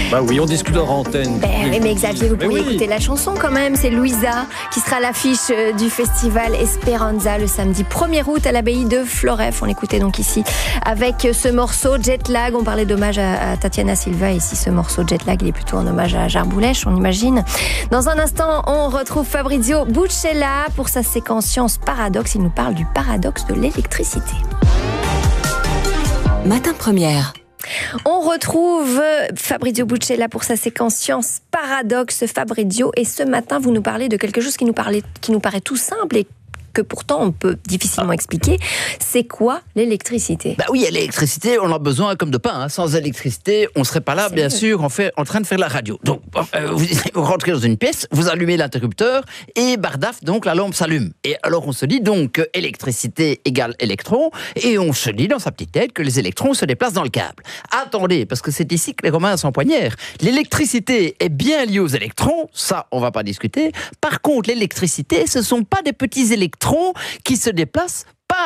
Bah oui, on discute hors antenne. Mais Xavier, vous pourriez écouter la chanson quand même. C'est Louisa qui sera à l'affiche du festival Esperanza le samedi 1er août à l'abbaye de Floreffe. On l'écoutait donc ici avec ce morceau Jet Lag. On parlait d'hommage à Tatiana Silva. Ici, ce morceau Jet Lag, il est plutôt en hommage à Jarboulèche, on imagine. Dans un instant, on retrouve Fabrizio Buccella pour sa séquence Science Paradoxe. Il nous parle du paradoxe de l'électricité. Matin Première. On retrouve Fabrizio Buccella pour sa séquence Science Paradoxe. Fabrizio, et ce matin, vous nous parlez de quelque chose qui nous paraît tout simple et que pourtant on peut difficilement expliquer. C'est quoi l'électricité ? Bah oui, l'électricité, on en a besoin comme de pain. Sans électricité, on ne serait pas là, bien sûr, en train de faire la radio. Donc, vous rentrez dans une pièce, vous allumez l'interrupteur et bardaf, donc la lampe s'allume. Et alors on se dit donc électricité égale électron, et on se dit dans sa petite tête que les électrons se déplacent dans le câble. Attendez, parce que c'est ici que les Romains s'empoignèrent. L'électricité est bien liée aux électrons, ça on va pas discuter. Par contre, l'électricité, ce sont pas des petits électrons qui se déplacent,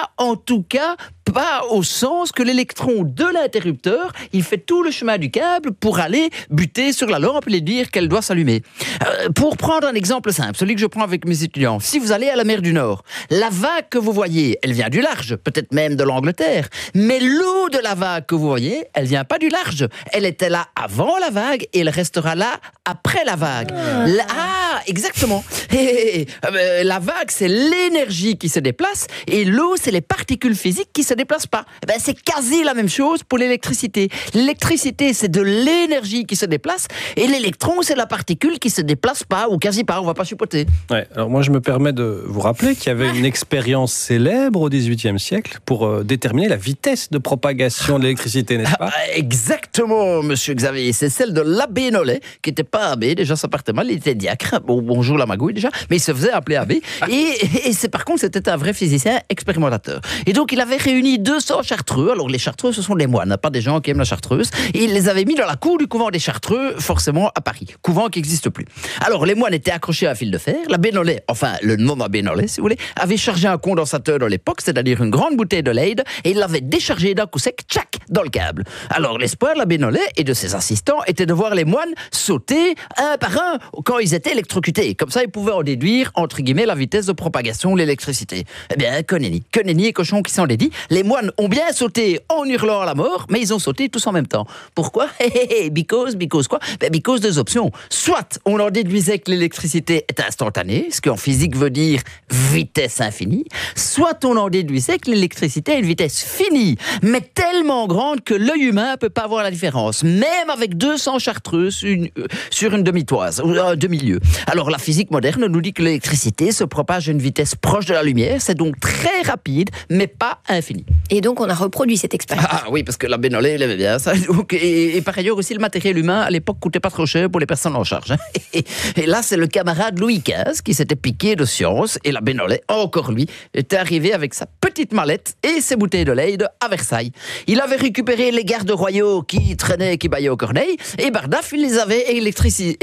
pas au sens que l'électron de l'interrupteur, il fait tout le chemin du câble pour aller buter sur la lampe et dire qu'elle doit s'allumer. Pour prendre un exemple simple, celui que je prends avec mes étudiants, si vous allez à la mer du Nord, la vague que vous voyez, elle vient du large, peut-être même de l'Angleterre, mais l'eau de la vague que vous voyez, elle vient pas du large. Elle était là avant la vague et elle restera là après la vague. Exactement. La vague, c'est l'énergie qui se déplace et l'eau, c'est les particules physiques qui se déplacent pas. C'est quasi la même chose pour l'électricité. L'électricité, c'est de l'énergie qui se déplace et l'électron, c'est la particule qui se déplace pas ou quasi pas, on va pas chipoter. Ouais, alors moi je me permets de vous rappeler qu'il y avait une expérience célèbre au XVIIIe siècle pour déterminer la vitesse de propagation de l'électricité, n'est-ce pas ? Exactement, monsieur Xavier. C'est celle de l'abbé Nollet, qui n'était pas abbé, déjà ça partait mal, il était diacre. Bonjour la magouille déjà, mais il se faisait appeler abbé. Et par contre, c'était un vrai physicien expérimentateur. Et donc, il avait réuni 200 chartreux. Alors, les chartreux, ce sont des moines, pas des gens qui aiment la chartreuse. Et il les avait mis dans la cour du couvent des chartreux, forcément à Paris. Couvent qui n'existe plus. Alors, les moines étaient accrochés à un fil de fer. L'abbé Nollet, enfin, le nom abbé Nollet, si vous voulez, avait chargé un condensateur dans l'époque, c'est-à-dire une grande bouteille de Leyde, et il l'avait déchargé d'un coup sec, tchac, dans le câble. Alors, l'espoir de l'abbé Nollet et de ses assistants était de voir les moines sauter un par un quand ils étaient électrocutés. Comme ça, ils pouvaient en déduire, entre guillemets, la vitesse de propagation de l'électricité. Eh bien, que nenni et cochon qui s'en dédie, les moines ont bien sauté en hurlant à la mort, mais ils ont sauté tous en même temps. Pourquoi ? Because quoi ? Because deux options. Soit on en déduisait que l'électricité est instantanée, ce qui en physique veut dire vitesse infinie, soit on en déduisait que l'électricité a une vitesse finie, mais tellement grande que l'œil humain ne peut pas voir la différence, même avec 200 chartreuses sur une demi-toise, ou un demi-lieu. Alors la physique moderne nous dit que l'électricité se propage à une vitesse proche de la lumière, c'est donc très rapide, mais pas infini. Et donc on a reproduit cette expérience. Ah oui, parce que l'abbé Nollet, il aimait bien ça. Et par ailleurs aussi, le matériel humain, à l'époque, coûtait pas trop cher pour les personnes en charge. Et là, c'est le camarade Louis XV qui s'était piqué de science, et l'abbé Nollet, encore lui, était arrivé avec sa petite mallette et ses bouteilles de Leyde à Versailles. Il avait récupéré les gardes royaux qui traînaient, qui baillaient aux corneilles, et bardaf, il les avait électrisés.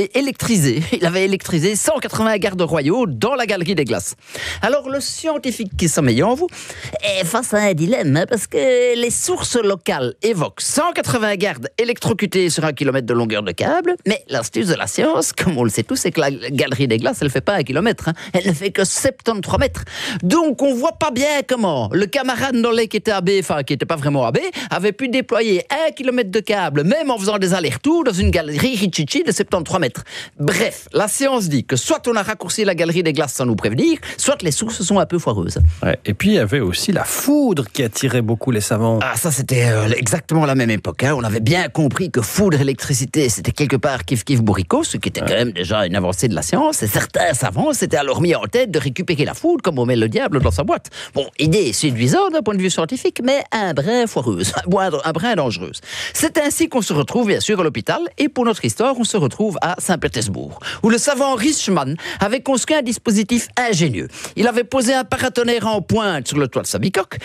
Il avait électrisé 180 gardes royaux dans la galerie des glaces. Alors, le scientifique qui sommeillait en vous est face à un dilemme, parce que les sources locales évoquent 180 gardes électrocutés sur 1 kilomètre de longueur de câble, mais l'astuce de la science, comme on le sait tous, c'est que la galerie des glaces, elle ne fait pas 1 kilomètre, elle ne fait que 73 mètres. Donc, on voit pas bien comment le camarade Nollet qui était abbé, enfin, qui n'était pas vraiment abbé, avait pu déployer 1 kilomètre de câble, même en faisant des allers-retours dans une galerie Richichi de 73 mètres. Bref, la science dit que soit on a raccourci la galerie des glaces sans nous prévenir, soit les sources sont un peu foireuses. Ouais, et puis, il y avait aussi la foudre qui attirait beaucoup les savants. Ah, ça, c'était exactement la même époque. On avait bien compris que foudre et électricité, c'était quelque part kiff bourricot, ce qui était quand même déjà une avancée de la science. Et certains savants s'étaient alors mis en tête de récupérer la foudre comme on met le diable dans sa boîte. Bon, idée séduisante d'un point de vue scientifique, mais un brin foireuse, un brin dangereuse. C'est ainsi qu'on se retrouve, bien sûr, à l'hôpital. Et pour notre histoire, on se retrouve à Saint-Pétersbourg, où le savant Richman avait construit un dispositif ingénieux. Il avait posé un paratonnerre en pointe sur le toit de sa bicoque, puis il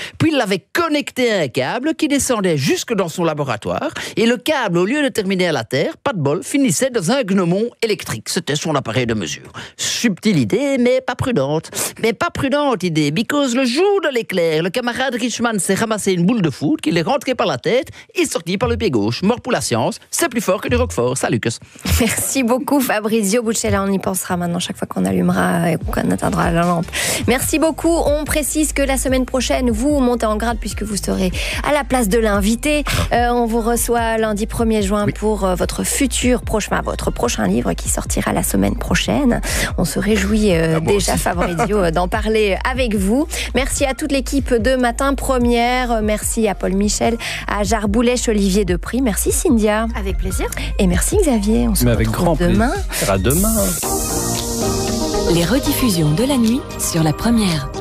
avait connecté un câble qui descendait jusque dans son laboratoire. Et le câble, au lieu de terminer à la terre, pas de bol, finissait dans un gnomon électrique. C'était son appareil de mesure. Subtile idée, mais pas prudente. Mais pas prudente idée, because le jour de l'éclair, le camarade Richman s'est ramassé une boule de foot qu'il est rentré par la tête et sorti par le pied gauche. Mort pour la science, c'est plus fort que du Roquefort. Salut, Lucas. Merci beaucoup Fabrizio Buccella, on y pensera maintenant chaque fois qu'on allumera et qu'on atteindra la lampe. Merci beaucoup, on précise que la semaine prochaine, vous montez en grade puisque vous serez à la place de l'invité. On vous reçoit lundi 1er juin pour votre prochain livre qui sortira la semaine prochaine. On se réjouit déjà Fabrizio d'en parler avec vous. Merci à toute l'équipe de Matin Première, merci à Paul Michel, à Jarboulèche, Olivier Depry, merci Cynthia. Avec plaisir. Et merci Xavier, on se avec retrouve grand demain. plaisir. À demain. Les rediffusions de la nuit sur La Première.